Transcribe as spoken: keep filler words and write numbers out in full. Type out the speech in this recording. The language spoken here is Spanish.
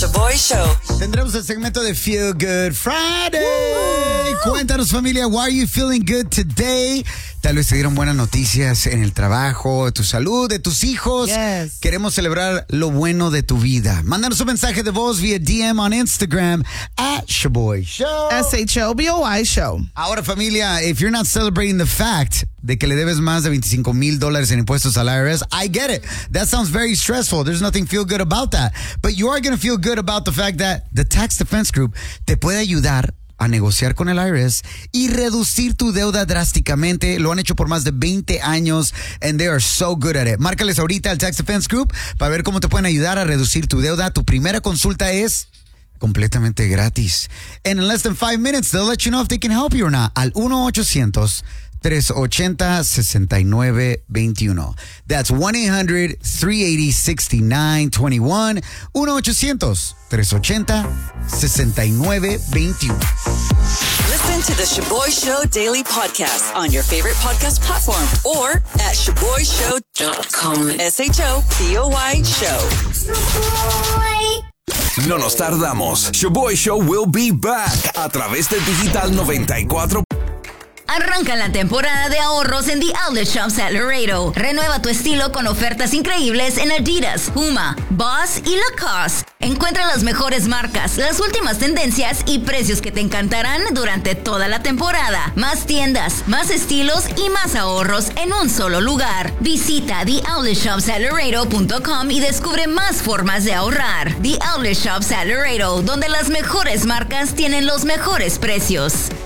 Shaboy Show. Tendremos el segmento de Feel Good Friday. Woo! Cuéntanos, familia, why are you feeling good today? Tal vez te dieron buenas noticias en el trabajo, de tu salud, de tus hijos. Yes. Queremos celebrar lo bueno de tu vida. Mándanos un mensaje de voz vía D M on Instagram at Shaboy Show. S H O B O Y Show. Ahora, familia, if you're not celebrating the fact de que le debes más de veinticinco mil dólares en impuestos al I R S, I get it. That sounds very stressful. There's nothing feel good about that. But you are going to feel good about the fact that the Tax Defense Group te puede ayudar a negociar con el I R S y reducir tu deuda drásticamente. Lo han hecho por más de veinte años and they are so good at it. Márcales ahorita al Tax Defense Group para ver cómo te pueden ayudar a reducir tu deuda. Tu primera consulta es completamente gratis. And in less than five minutes, they'll let you know if they can help you or not. Al uno ochocientos tres ochenta sesenta y nueve veintiuno. That's one eight hundred three eighty sixty-nine twenty-one. uno ochocientos tres ochenta sesenta y nueve veintiuno. Listen to the Shaboy Show Daily Podcast on your favorite podcast platform or at shaboy show dot com. S H O B O Y Show. No nos tardamos. Shaboy Show will be back a través de Digital noventa y cuatro. Arranca la temporada de ahorros en The Outlet Shops at Laredo. Renueva tu estilo con ofertas increíbles en Adidas, Puma, Boss y Lacoste. Encuentra las mejores marcas, las últimas tendencias y precios que te encantarán durante toda la temporada. Más tiendas, más estilos y más ahorros en un solo lugar. Visita the outlet shops at laredo punto com y descubre más formas de ahorrar. The Outlet Shops at Laredo, donde las mejores marcas tienen los mejores precios.